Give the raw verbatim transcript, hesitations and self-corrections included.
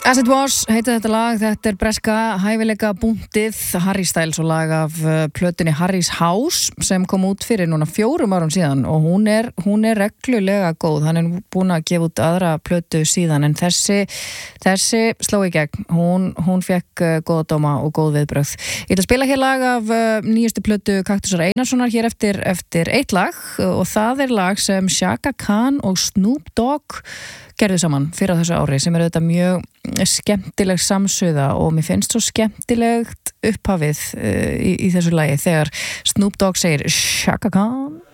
As It Was heitir þetta lag, þetta er breska hæfileika búntið Harry Styles og lag af plötunni Harry's House sem kom út fyrir núna fjórum árum síðan og hún er, hún er reglulega góð, hann er búin að gefa út aðra plötu síðan en þessi, þessi sló í gegn, hún, hún fekk góða dóma og góð viðbrögð. Ég ætla að spila hér lag af nýjustu plötu Kaktusar Einarssonar hér eftir, eftir eitt lag og það er lag sem Chaka Khan og Snoop Dogg gerðu saman fyrir þessu ári sem er auðvitað mjög skemmtileg samsuða og mér finnst svo skemmtilegt upphafið uh, í, í þessu lagi þegar Snoop Dogg segir Chaka Khan